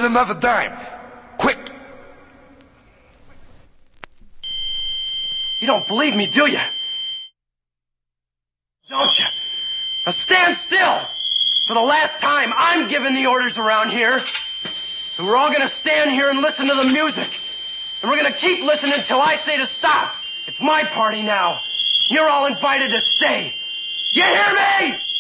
another dime. Quick! You don't believe me, do you? Don't you? Now stand still! For the last time, I'm giving the orders around here. And we're all gonna stand here and listen to the music. And we're gonna keep listening until I say to stop. It's my party now. You're all invited to stay. You hear me?